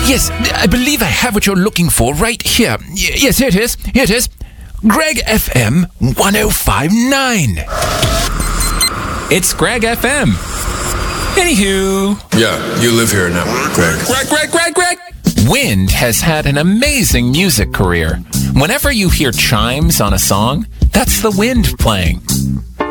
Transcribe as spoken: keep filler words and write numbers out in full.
Yes, I believe I have what you're looking for right here. Y- yes, here it is. Here it is. Greg F M one oh five point nine. It's Greg F M. Anywho. Yeah, you live here now, Greg. Greg, Greg, Greg, Greg. Wind has had an amazing music career. Whenever you hear chimes on a song, that's the wind playing.